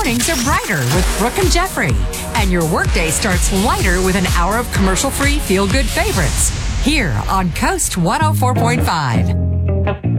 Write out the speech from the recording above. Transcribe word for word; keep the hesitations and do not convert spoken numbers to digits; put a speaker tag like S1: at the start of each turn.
S1: mornings are brighter with Brooke and Jeffrey. And your workday starts lighter with an hour of commercial-free feel-good favorites. Here on Coast one oh four point five.